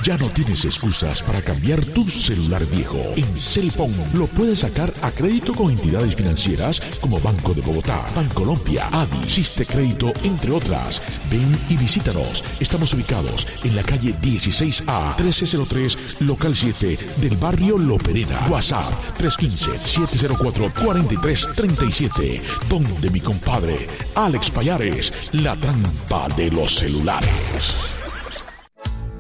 Ya no tienes excusas para cambiar tu celular viejo. En Celfone lo puedes sacar a crédito con entidades financieras como Banco de Bogotá, Bancolombia, ADI, Siste Crédito, entre otras. Ven y visítanos. Estamos ubicados en la calle 16A 1303, local 7 del barrio Loperena. WhatsApp 315-704-4337. Donde mi compadre Alex Payares, la trampa de los celulares.